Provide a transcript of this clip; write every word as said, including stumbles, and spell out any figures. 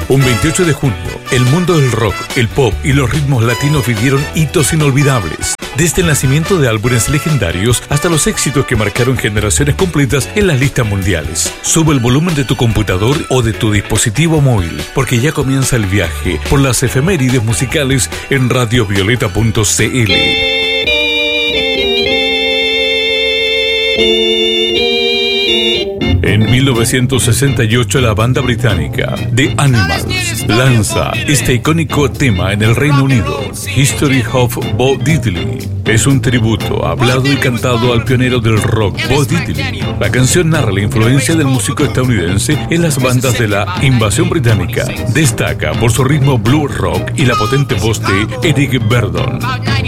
Un veintiocho de junio, el mundo del rock, el pop y los ritmos latinos vivieron hitos inolvidables. Desde el nacimiento de álbumes legendarios hasta los éxitos que marcaron generaciones completas en las listas mundiales. Sube el volumen de tu computador o de tu dispositivo móvil, porque ya comienza el viaje por las efemérides musicales en radio violeta punto c l. En mil novecientos sesenta y ocho, la banda británica The Animals lanza este icónico tema en el Reino Unido, History of Bo Diddley. Es un tributo hablado y cantado al pionero del rock, Bo Diddley. La canción narra la influencia del músico estadounidense en las bandas de la invasión británica. Destaca por su ritmo blues rock y la potente voz de Eric Burdon.